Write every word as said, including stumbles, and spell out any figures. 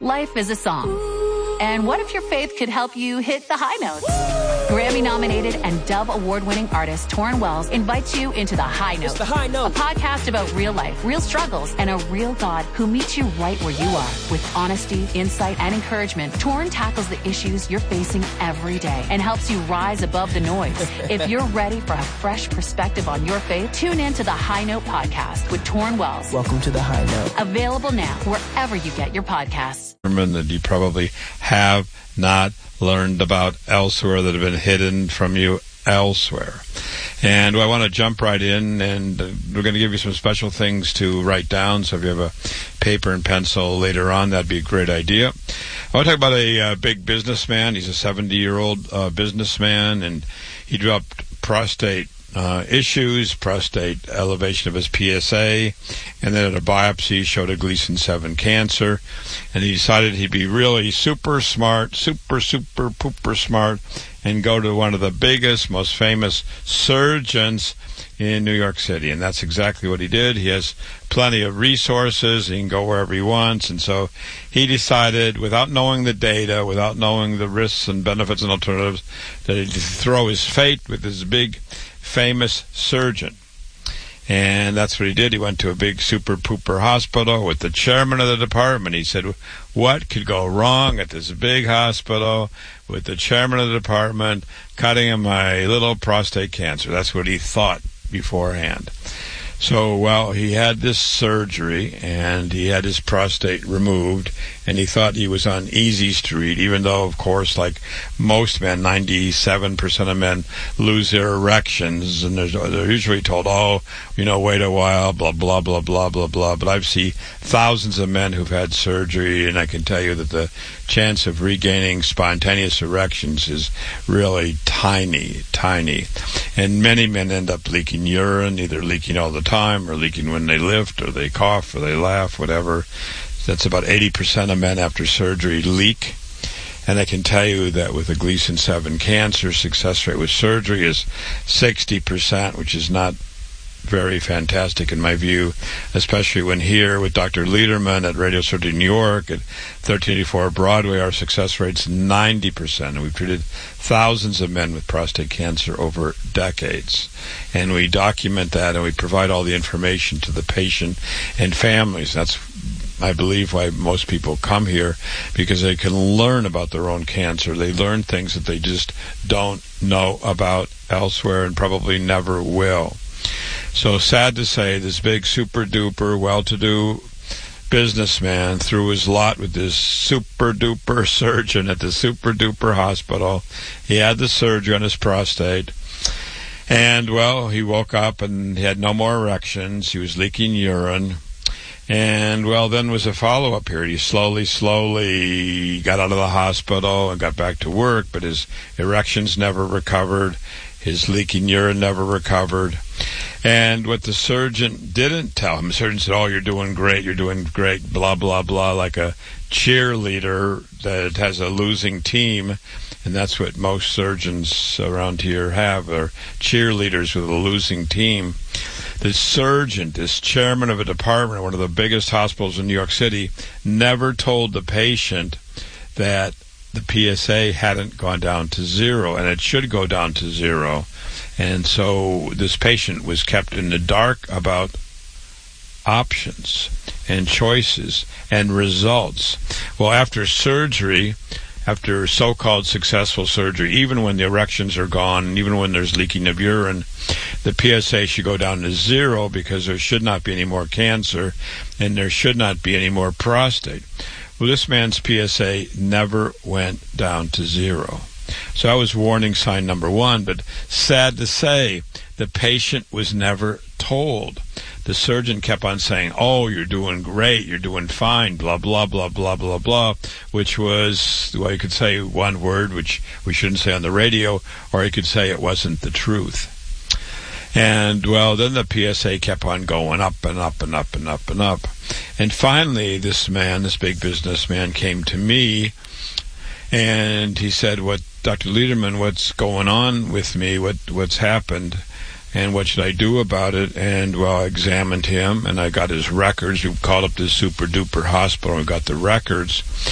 Life is a song. And what if your faith could help you hit the high notes? Grammy-nominated and Dove Award-winning artist Torrin Wells invites you into The High Note. It's The High Note. A podcast about real life, real struggles, and a real God who meets you right where you are. With honesty, insight, and encouragement, Torrin tackles the issues you're facing every day and helps you rise above the noise. If you're ready for a fresh perspective on your faith, tune in to The High Note podcast with Torrin Wells. Welcome to The High Note. Available now wherever you get your podcasts. That you probably have not learned about elsewhere, that have been hidden from you elsewhere. And I want to jump right in, and we're going to give you some special things to write down. So if you have a paper and pencil later on, that'd be a great idea. I want to talk about a uh, big businessman. He's a seventy-year-old uh, businessman, and he dropped prostate Uh, issues, prostate elevation of his P S A, and then at a biopsy showed a Gleason seven cancer, and he decided he'd be really super smart, super, super, pooper smart, and go to one of the biggest, most famous surgeons in New York City, and that's exactly what he did. He has plenty of resources. He can go wherever he wants, and so he decided, without knowing the data, without knowing the risks and benefits and alternatives, that he'd throw his fate with this big famous surgeon. And that's what he did. He went to a big super pooper hospital with the chairman of the department. He said, what could go wrong at this big hospital with the chairman of the department cutting him my little prostate cancer? That's what he thought beforehand. So, well, he had this surgery, and he had his prostate removed, and he thought he was on easy street, even though, of course, like most men, ninety-seven percent of men lose their erections, and they're usually told, oh, you know, wait a while, blah, blah, blah, blah, blah, blah. But I've seen thousands of men who've had surgery, and I can tell you that the chance of regaining spontaneous erections is really tiny, tiny. And many men end up leaking urine, either leaking all the time or leaking when they lift or they cough or they laugh, whatever. That's about eighty percent of men after surgery leak. And I can tell you that with a Gleason seven cancer, success rate with surgery is sixty percent, which is not very fantastic in my view, especially when here with Doctor Lederman at Radio Surgery New York at thirteen eighty-four Broadway, our success rate's ninety percent. And we've treated thousands of men with prostate cancer over decades. And we document that, and we provide all the information to the patient and families. That's, I believe, why most people come here, because they can learn about their own cancer. They learn things that they just don't know about elsewhere and probably never will. So sad to say, this big super-duper, well-to-do businessman threw his lot with this super-duper surgeon at the super-duper hospital. He had the surgery on his prostate. And, well, he woke up and he had no more erections. He was leaking urine. And, well, then was a follow-up period. He slowly, slowly got out of the hospital and got back to work, but his erections never recovered. His leaking urine never recovered. And what the surgeon didn't tell him, the surgeon said, oh, you're doing great, you're doing great, blah, blah, blah, like a cheerleader that has a losing team. And that's what most surgeons around here have, are cheerleaders with a losing team. This surgeon, this chairman of a department at one of the biggest hospitals in New York City, never told the patient that the P S A hadn't gone down to zero, and it should go down to zero. And so this patient was kept in the dark about options and choices and results. Well, after surgery, after so-called successful surgery, even when the erections are gone, and even when there's leaking of urine, the P S A should go down to zero, because there should not be any more cancer, and there should not be any more prostate. Well, this man's P S A never went down to zero. So that was warning sign number one, but sad to say, the patient was never told. The surgeon kept on saying, oh, you're doing great, you're doing fine, blah, blah, blah, blah, blah, blah, which was, well, you could say one word, which we shouldn't say on the radio, or you could say it wasn't the truth. And, well, then the P S A kept on going up and up and up and up and up. And finally, this man, this big businessman, came to me, and he said, "What, Doctor Lederman, what's going on with me? What what's happened? And what should I do about it?" And, well, I examined him, and I got his records. We called up this super-duper hospital and got the records.